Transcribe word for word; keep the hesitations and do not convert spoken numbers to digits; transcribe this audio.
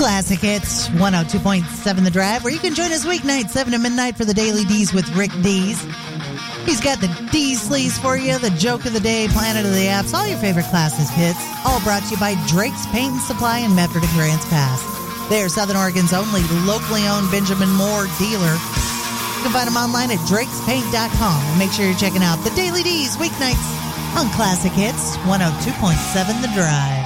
Classic Hits, one oh two point seven The Drive, where you can join us weeknight, seven to midnight for the Daily D's with Rick Dees. He's got the D sleaze for you, the joke of the day, Planet of the Apps, all your favorite classic hits, all brought to you by Drake's Paint and Supply in Medford and Grants Pass. They're Southern Oregon's only locally owned Benjamin Moore dealer. You can find them online at drakes paint dot com. And make sure you're checking out the Daily D's weeknights on Classic Hits, one oh two point seven The Drive.